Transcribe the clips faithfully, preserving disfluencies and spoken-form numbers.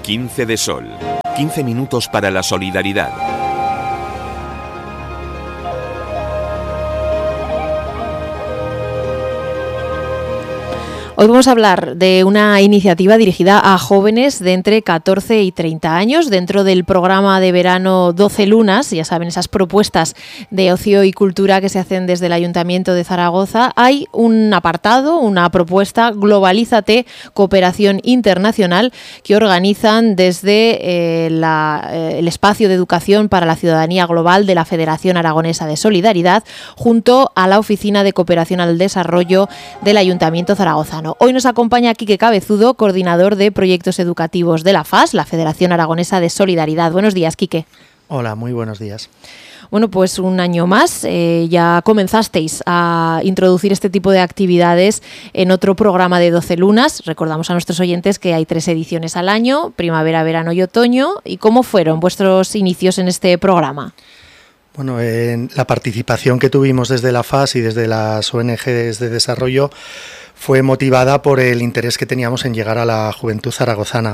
quince de Sol. quince minutos para la solidaridad. Hoy vamos a hablar de una iniciativa dirigida a jóvenes de entre catorce y treinta años dentro del programa de verano doce lunas. Ya saben, esas propuestas de ocio y cultura que se hacen desde el Ayuntamiento de Zaragoza. Hay un apartado, una propuesta, Globalízate, Cooperación Internacional, que organizan desde eh, la, eh, el Espacio de Educación para la Ciudadanía Global de la Federación Aragonesa de Solidaridad, junto a la Oficina de Cooperación al Desarrollo del Ayuntamiento zaragozano. Hoy nos acompaña Quique Cabezudo, coordinador de proyectos educativos de la F A S, la Federación Aragonesa de Solidaridad. Buenos días, Quique. Hola, muy buenos días. Bueno, pues un año más, eh, ya comenzasteis a introducir este tipo de actividades en otro programa de doce lunas. Recordamos a nuestros oyentes que hay tres ediciones al año, primavera, verano y otoño. ¿Y cómo fueron vuestros inicios en este programa? Bueno, en la participación que tuvimos desde la F A S y desde las O N Ges de desarrollo fue motivada por el interés que teníamos en llegar a la juventud zaragozana,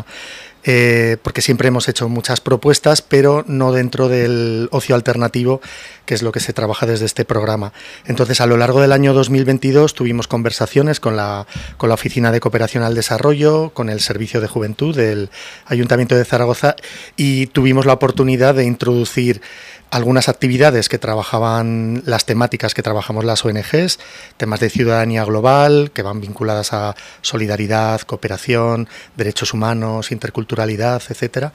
eh, porque siempre hemos hecho muchas propuestas, pero no dentro del ocio alternativo, que es lo que se trabaja desde este programa. Entonces, a lo largo del año dos mil veintidós tuvimos conversaciones con la, con la Oficina de Cooperación al Desarrollo, con el Servicio de Juventud del Ayuntamiento de Zaragoza, y tuvimos la oportunidad de introducir algunas actividades que trabajaban, las temáticas que trabajamos las O N Ges, temas de ciudadanía global, que van vinculadas a solidaridad, cooperación, derechos humanos, interculturalidad, etcétera.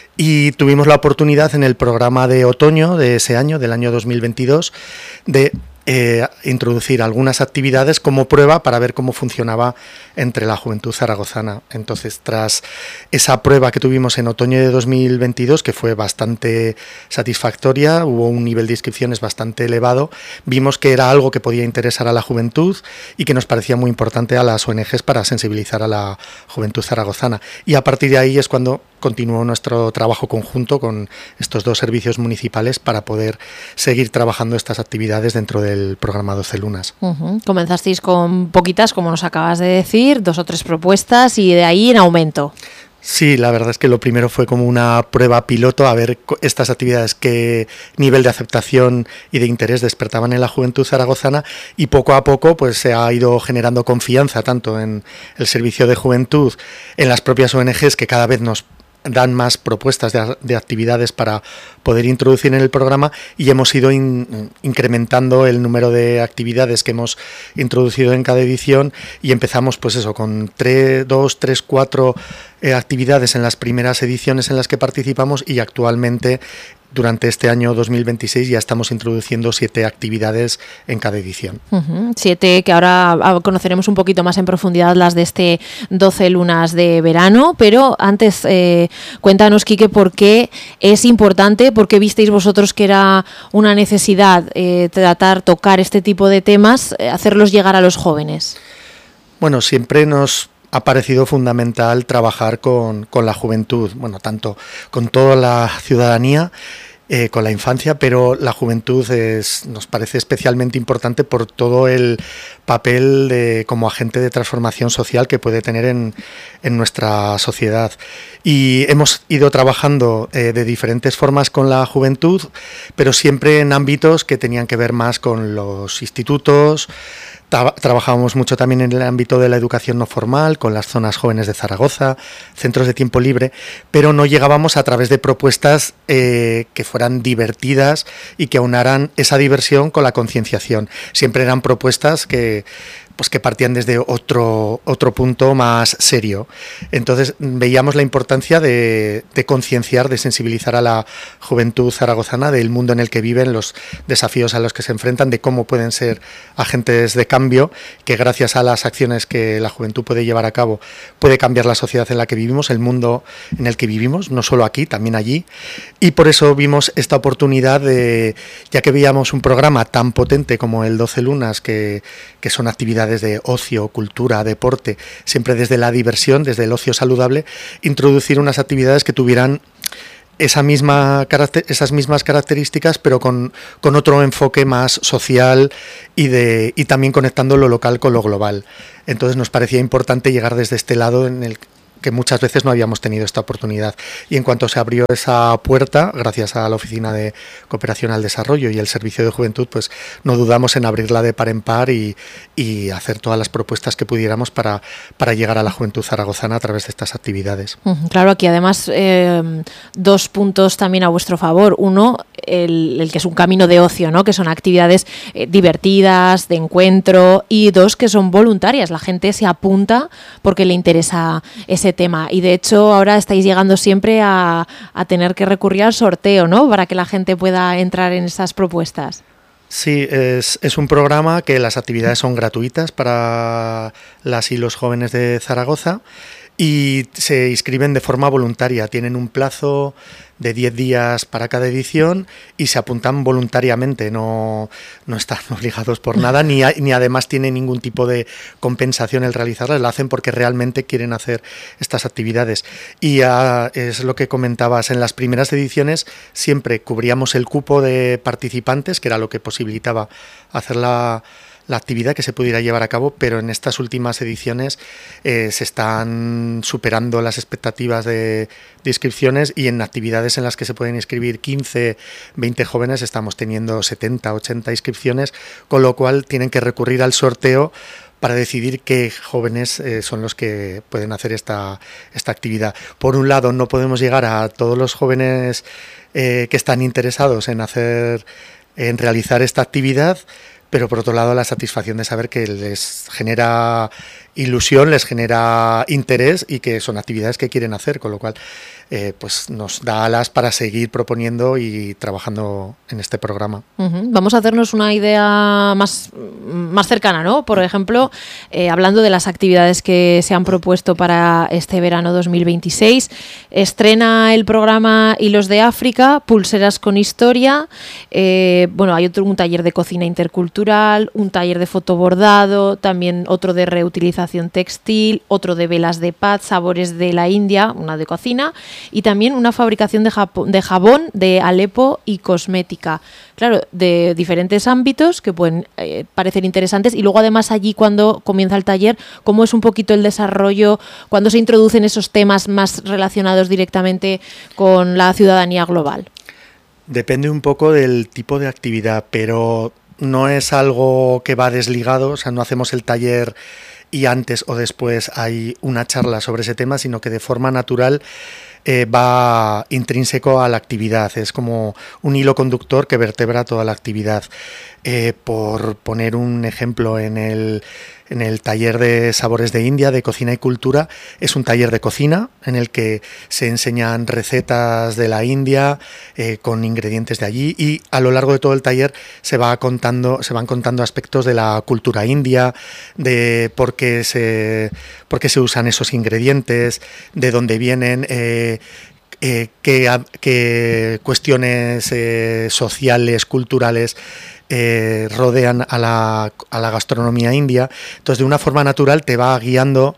Y tuvimos la oportunidad en el programa de otoño de ese año, del año dos mil veintidós, de eh, introducir algunas actividades como prueba para ver cómo funcionaba entre la juventud zaragozana. Entonces, tras esa prueba que tuvimos en otoño de dos mil veintidós, que fue bastante satisfactoria, hubo un nivel de inscripciones bastante elevado, vimos que era algo que podía interesar a la juventud y que nos parecía muy importante a las O N Ges para sensibilizar a la juventud zaragozana. Y a partir de ahí es cuando continuó nuestro trabajo conjunto con estos dos servicios municipales para poder seguir trabajando estas actividades dentro del programa doce lunas. Uh-huh. Comenzasteis con poquitas, como nos acabas de decir, dos o tres propuestas y de ahí en aumento. Sí, la verdad es que lo primero fue como una prueba piloto a ver estas actividades qué nivel de aceptación y de interés despertaban en la juventud zaragozana, y poco a poco pues se ha ido generando confianza tanto en el servicio de juventud, en las propias O N Ges, que cada vez nos dan más propuestas de, de actividades para poder introducir en el programa, y hemos ido in, incrementando el número de actividades que hemos introducido en cada edición, y empezamos pues eso con tres, dos, tres, cuatro eh, actividades en las primeras ediciones en las que participamos, y actualmente durante este año dos mil veintiséis ya estamos introduciendo siete actividades en cada edición. Uh-huh. Siete que ahora conoceremos un poquito más en profundidad, las de este doce lunas de verano, pero antes eh, cuéntanos, Quique, por qué es importante, por qué visteis vosotros que era una necesidad eh, tratar, tocar este tipo de temas, eh, hacerlos llegar a los jóvenes. Bueno, siempre nos ha parecido fundamental trabajar con, con la juventud, bueno, tanto con toda la ciudadanía, eh, con la infancia, pero la juventud es, nos parece especialmente importante por todo el papel de, como agente de transformación social que puede tener en, en nuestra sociedad. Y hemos ido trabajando eh, de diferentes formas con la juventud, pero siempre en ámbitos que tenían que ver más con los institutos. Trabajábamos mucho también en el ámbito de la educación no formal, con las zonas jóvenes de Zaragoza, centros de tiempo libre, pero no llegábamos a través de propuestas eh, que fueran divertidas y que aunaran esa diversión con la concienciación. Siempre eran propuestas que pues que partían desde otro, otro punto más serio. Entonces veíamos la importancia de, de concienciar, de sensibilizar a la juventud zaragozana del mundo en el que viven, los desafíos a los que se enfrentan, de cómo pueden ser agentes de cambio, que gracias a las acciones que la juventud puede llevar a cabo puede cambiar la sociedad en la que vivimos, el mundo en el que vivimos, no solo aquí, también allí. Y por eso vimos esta oportunidad de, ya que veíamos un programa tan potente como el doce lunas, que, que son actividades de ocio, cultura, deporte, siempre desde la diversión, desde el ocio saludable, introducir unas actividades que tuvieran esa misma esas mismas características, pero con, con otro enfoque más social y, de, y también conectando lo local con lo global. Entonces nos parecía importante llegar desde este lado en el que muchas veces no habíamos tenido esta oportunidad. Y en cuanto se abrió esa puerta, gracias a la Oficina de Cooperación al Desarrollo y el Servicio de Juventud, pues no dudamos en abrirla de par en par y, y hacer todas las propuestas que pudiéramos para, para llegar a la juventud zaragozana a través de estas actividades. Claro, aquí además eh, dos puntos también a vuestro favor. Uno, el, el que es un camino de ocio, ¿no? Que son actividades eh, divertidas, de encuentro, y dos, que son voluntarias. La gente se apunta porque le interesa ese tema, y de hecho ahora estáis llegando siempre a, a tener que recurrir al sorteo, ¿no? Para que la gente pueda entrar en esas propuestas. Sí, es, es un programa que las actividades son gratuitas para las y los jóvenes de Zaragoza y se inscriben de forma voluntaria. Tienen un plazo de diez días para cada edición y se apuntan voluntariamente, no, no están obligados por nada, ni, hay, ni además tienen ningún tipo de compensación el realizarlas, la hacen porque realmente quieren hacer estas actividades. Y uh, es lo que comentabas, en las primeras ediciones siempre cubríamos el cupo de participantes, que era lo que posibilitaba hacer la... la actividad que se pudiera llevar a cabo, pero en estas últimas ediciones eh, se están superando las expectativas de, de inscripciones, y en actividades en las que se pueden inscribir quince, veinte jóvenes estamos teniendo setenta, ochenta inscripciones, con lo cual tienen que recurrir al sorteo para decidir qué jóvenes eh, son los que pueden hacer esta, esta actividad. Por un lado, no podemos llegar a todos los jóvenes eh, que están interesados en hacer, en realizar esta actividad, pero por otro lado la satisfacción de saber que les genera ilusión, les genera interés y que son actividades que quieren hacer, con lo cual eh, pues nos da alas para seguir proponiendo y trabajando en este programa. Uh-huh. Vamos a hacernos una idea más, más cercana, ¿no? Por ejemplo, eh, hablando de las actividades que se han propuesto para este verano dos mil veintiséis, estrena el programa Hilos de África, Pulseras con Historia, eh, bueno, hay otro, un taller de cocina intercultural, un taller de fotobordado, también otro de reutilización textil, otro de velas de paz, sabores de la India, una de cocina, y también una fabricación de, Japón, de jabón de Alepo y cosmética. Claro, de diferentes ámbitos que pueden eh, parecer interesantes, y luego además allí cuando comienza el taller, cómo es un poquito el desarrollo, cuando se introducen esos temas más relacionados directamente con la ciudadanía global. Depende un poco del tipo de actividad, pero no es algo que va desligado, o sea, no hacemos el taller y antes o después hay una charla sobre ese tema, sino que de forma natural eh, va intrínseco a la actividad, es como un hilo conductor que vertebra toda la actividad. Eh, por poner un ejemplo, en el, en el taller de sabores de India, de cocina y cultura, es un taller de cocina en el que se enseñan recetas de la India eh, con ingredientes de allí, y a lo largo de todo el taller se va contando, se van contando aspectos de la cultura india, de por qué se, por qué se usan esos ingredientes, de dónde vienen, eh, eh, qué, qué cuestiones eh, sociales, culturales Eh, rodean a la, a la gastronomía india. Entonces, de una forma natural te va guiando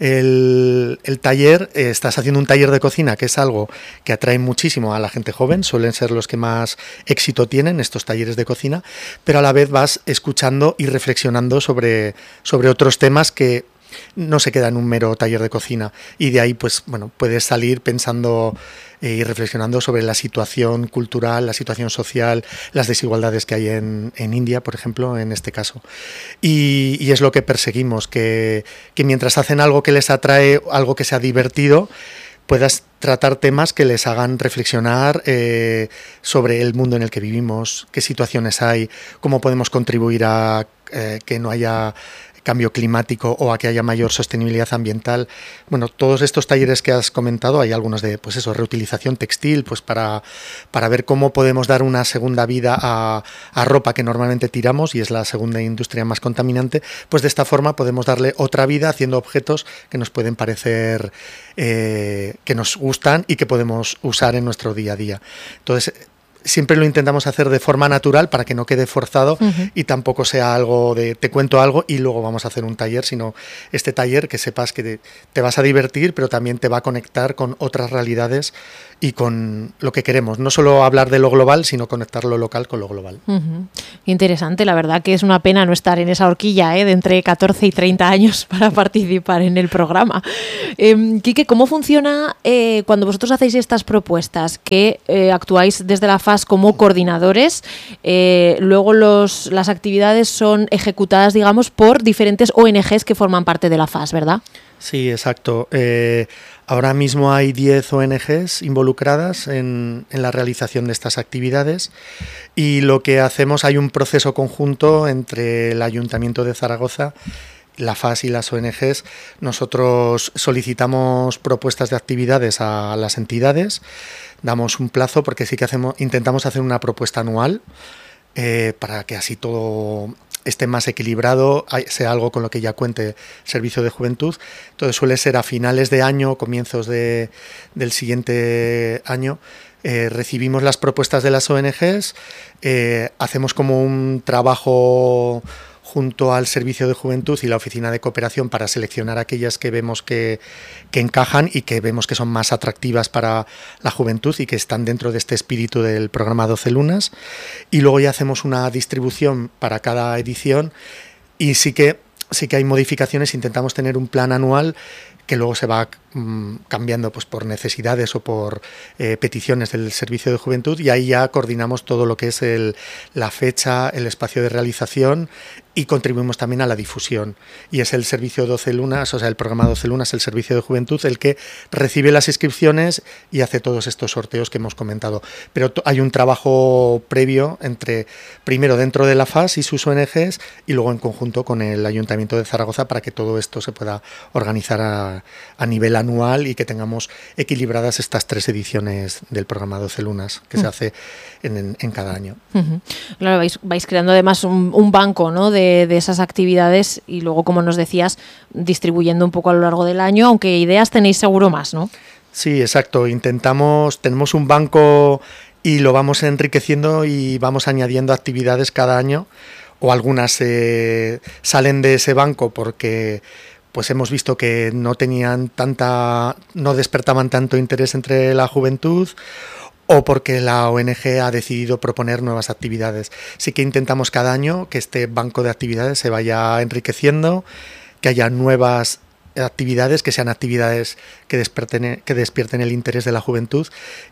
el, el taller. Eh, estás haciendo un taller de cocina, que es algo que atrae muchísimo a la gente joven, suelen ser los que más éxito tienen estos talleres de cocina, pero a la vez vas escuchando y reflexionando sobre, sobre otros temas que no se queda en un mero taller de cocina, y de ahí pues bueno, puedes salir pensando eh, y reflexionando sobre la situación cultural, la situación social, las desigualdades que hay en, en India, por ejemplo, en este caso. Y, y es lo que perseguimos, que, que mientras hacen algo que les atrae, algo que sea divertido, puedas tratar temas que les hagan reflexionar eh, sobre el mundo en el que vivimos, qué situaciones hay, cómo podemos contribuir a eh, que no haya cambio climático o a que haya mayor sostenibilidad ambiental. Bueno, todos estos talleres que has comentado, hay algunos de, pues eso, reutilización textil, pues para, para ver cómo podemos dar una segunda vida a, a ropa que normalmente tiramos, y es la segunda industria más contaminante, pues de esta forma podemos darle otra vida haciendo objetos que nos pueden parecer, eh, que nos gustan y que podemos usar en nuestro día a día. Entonces, siempre lo intentamos hacer de forma natural para que no quede forzado uh-huh. y tampoco sea algo de te cuento algo y luego vamos a hacer un taller, sino este taller que sepas que te, te vas a divertir, pero también te va a conectar con otras realidades y con lo que queremos. No solo hablar de lo global, sino conectar lo local con lo global. Uh-huh. Interesante, la verdad que es una pena no estar en esa horquilla ¿eh? de entre catorce y treinta años para participar en el programa. Eh, Quique, ¿cómo funciona eh, cuando vosotros hacéis estas propuestas? Que eh, actuáis desde la F A S como coordinadores, eh, luego los, las actividades son ejecutadas, digamos, por diferentes O N Ges que forman parte de la F A S, ¿verdad? Sí, exacto. Eh, ahora mismo hay diez O N Ges involucradas en, en la realización de estas actividades y lo que hacemos, hay un proceso conjunto entre el Ayuntamiento de Zaragoza, la F A S y las O N Ges. Nosotros solicitamos propuestas de actividades a las entidades, damos un plazo porque sí que hacemos, intentamos hacer una propuesta anual eh, para que así todo esté más equilibrado, sea algo con lo que ya cuente el Servicio de Juventud. Entonces suele ser a finales de año, comienzos de, del siguiente año, eh, recibimos las propuestas de las O N Ges, eh, hacemos como un trabajo junto al Servicio de Juventud y la Oficina de Cooperación para seleccionar aquellas que vemos que, que encajan y que vemos que son más atractivas para la juventud y que están dentro de este espíritu del programa doce lunas. Y luego ya hacemos una distribución para cada edición y sí que, sí que hay modificaciones, intentamos tener un plan anual que luego se va mmm, cambiando pues, por necesidades o por eh, peticiones del Servicio de Juventud y ahí ya coordinamos todo lo que es el, la fecha, el espacio de realización y contribuimos también a la difusión. Y es el Servicio doce lunas, o sea, el programa doce lunas, el Servicio de Juventud, el que recibe las inscripciones y hace todos estos sorteos que hemos comentado. Pero hay un trabajo previo entre, primero dentro de la F A S y sus O N Ges y luego en conjunto con el Ayuntamiento de Zaragoza para que todo esto se pueda organizar a, a nivel anual y que tengamos equilibradas estas tres ediciones del programa doce lunas que uh-huh. se hace en, en, en cada año. Uh-huh. Claro, vais, vais creando además un, un banco, ¿no? de De, de esas actividades y luego, como nos decías, distribuyendo un poco a lo largo del año, aunque ideas tenéis seguro más, ¿no? Sí, exacto. Intentamos, tenemos un banco y lo vamos enriqueciendo y vamos añadiendo actividades cada año o algunas eh, salen de ese banco porque pues hemos visto que no tenían tanta, no despertaban tanto interés entre la juventud o porque la O N Ge ha decidido proponer nuevas actividades. Sí que intentamos cada año que este banco de actividades se vaya enriqueciendo, que haya nuevas actividades, que sean actividades que despierten, que despierten el interés de la juventud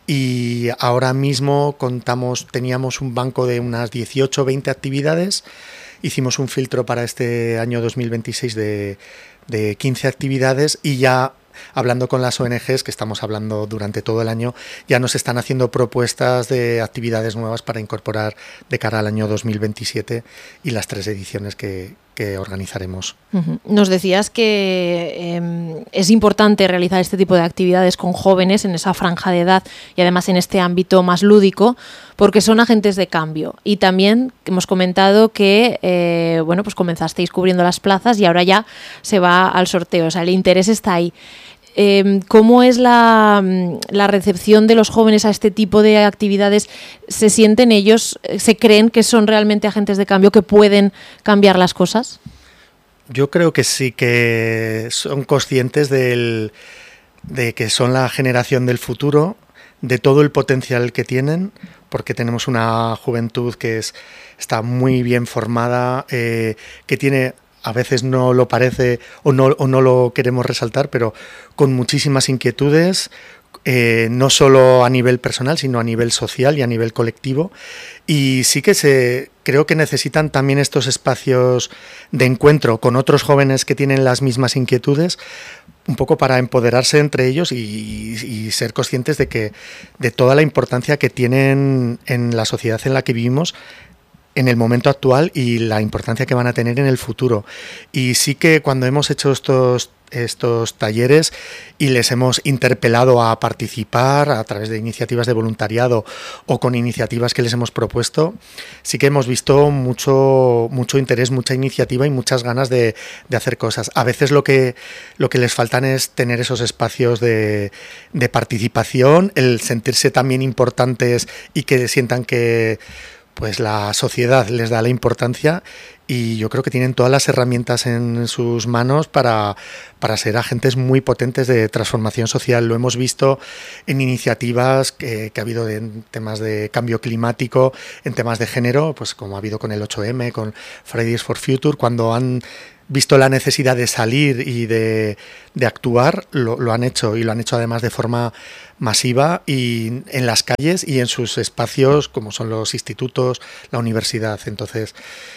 y ahora mismo contamos, teníamos un banco de unas dieciocho o veinte actividades, hicimos un filtro para este año dos mil veintiséis de, de quince actividades y ya hablando con las O N Ges, que estamos hablando durante todo el año, ya nos están haciendo propuestas de actividades nuevas para incorporar de cara al año dos mil veintisiete y las tres ediciones que, que organizaremos. Uh-huh. Nos decías que eh, es importante realizar este tipo de actividades con jóvenes en esa franja de edad y además en este ámbito más lúdico, porque son agentes de cambio. Y también hemos comentado que eh, bueno, pues comenzasteis cubriendo las plazas y ahora ya se va al sorteo, o sea, el interés está ahí. Eh, ¿Cómo es la, la recepción de los jóvenes a este tipo de actividades? ¿Se sienten ellos, se creen que son realmente agentes de cambio, que pueden cambiar las cosas? Yo creo que sí, que son conscientes del, de que son la generación del futuro, de todo el potencial que tienen, porque tenemos una juventud que es, está muy bien formada, eh, que tiene... a veces no lo parece o no, o no lo queremos resaltar, pero con muchísimas inquietudes, eh, no solo a nivel personal, sino a nivel social y a nivel colectivo. Y sí que se, creo que necesitan también estos espacios de encuentro con otros jóvenes que tienen las mismas inquietudes, un poco para empoderarse entre ellos y, y ser conscientes de que de toda la importancia que tienen en la sociedad en la que vivimos, en el momento actual y la importancia que van a tener en el futuro. Y sí que cuando hemos hecho estos estos talleres y les hemos interpelado a participar a través de iniciativas de voluntariado o con iniciativas que les hemos propuesto, sí que hemos visto mucho, mucho interés, mucha iniciativa y muchas ganas de, de hacer cosas. A veces lo que, lo que les faltan es tener esos espacios de, de participación, el sentirse también importantes y que sientan que pues la sociedad les da la importancia, y yo creo que tienen todas las herramientas en sus manos para, para ser agentes muy potentes de transformación social. Lo hemos visto en iniciativas que, que ha habido en temas de cambio climático, en temas de género, pues como ha habido con el ocho eme, con Fridays for Future, cuando han visto la necesidad de salir y de, de actuar, lo, lo han hecho, y lo han hecho además de forma masiva y en las calles y en sus espacios como son los institutos, la universidad. Entonces,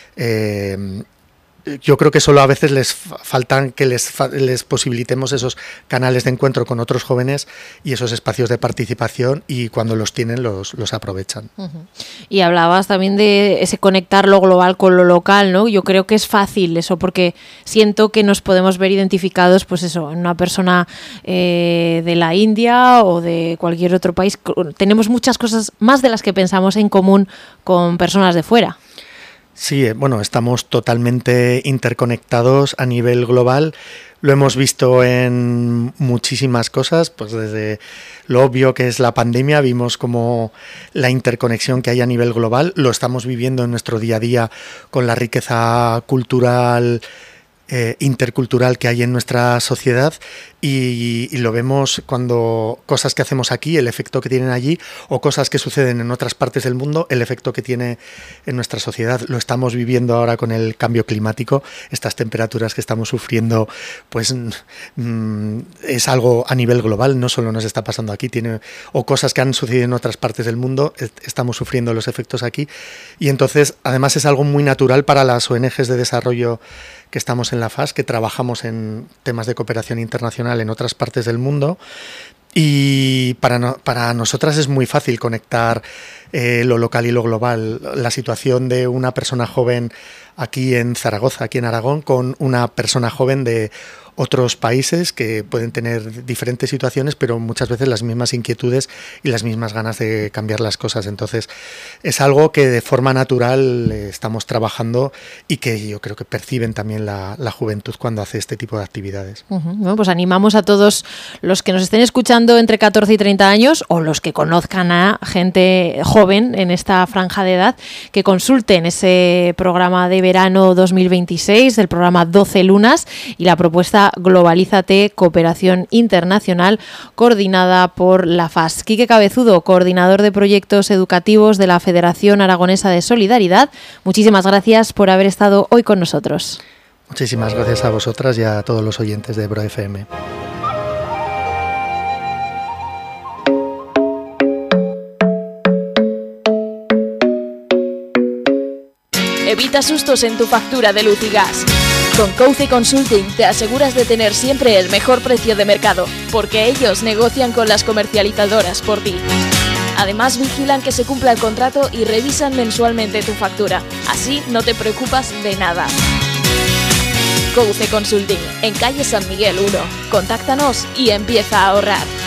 eh, yo creo que solo a veces les faltan que les, les posibilitemos esos canales de encuentro con otros jóvenes y esos espacios de participación, y cuando los tienen los, los aprovechan. Uh-huh. Y hablabas también de ese conectar lo global con lo local, ¿no? Yo creo que es fácil eso, porque siento que nos podemos ver identificados, pues eso, en una persona eh, de la India o de cualquier otro país. Tenemos muchas cosas más de las que pensamos en común con personas de fuera. Sí, bueno, estamos totalmente interconectados a nivel global. Lo hemos visto en muchísimas cosas, pues desde lo obvio que es la pandemia, vimos como la interconexión que hay a nivel global, lo estamos viviendo en nuestro día a día con la riqueza cultural, eh, intercultural que hay en nuestra sociedad, y, y lo vemos cuando cosas que hacemos aquí, el efecto que tienen allí, o cosas que suceden en otras partes del mundo, el efecto que tiene en nuestra sociedad. Lo estamos viviendo ahora con el cambio climático, estas temperaturas que estamos sufriendo, pues mm, es algo a nivel global, no solo nos está pasando aquí, tiene, o cosas que han sucedido en otras partes del mundo, estamos sufriendo los efectos aquí, y entonces además es algo muy natural para las O N Ges de desarrollo que estamos en la F A S, que trabajamos en temas de cooperación internacional en otras partes del mundo, y para, no, para nosotras es muy fácil conectar eh, lo local y lo global. La situación de una persona joven aquí en Zaragoza, aquí en Aragón, con una persona joven de otros países que pueden tener diferentes situaciones, pero muchas veces las mismas inquietudes y las mismas ganas de cambiar las cosas. Entonces, es algo que de forma natural eh, estamos trabajando, y que yo creo que perciben también la, la juventud cuando hace este tipo de actividades. Uh-huh. Bueno, pues animamos a todos los que nos estén escuchando entre catorce y treinta años, o los que conozcan a gente joven en esta franja de edad, que consulten ese programa de verano dos mil veintiséis, el programa doce lunas, y la propuesta Globalízate, Cooperación Internacional, coordinada por la F A S. Quique Cabezudo, coordinador de proyectos educativos de la Federación Aragonesa de Solidaridad, muchísimas gracias por haber estado hoy con nosotros. Muchísimas gracias a vosotras y a todos los oyentes de Ebro F M. Evita sustos en tu factura de luz y gas. Con Couce Consulting te aseguras de tener siempre el mejor precio de mercado, porque ellos negocian con las comercializadoras por ti. Además, vigilan que se cumpla el contrato y revisan mensualmente tu factura. Así no te preocupas de nada. Couce Consulting, en calle San Miguel uno. Contáctanos y empieza a ahorrar.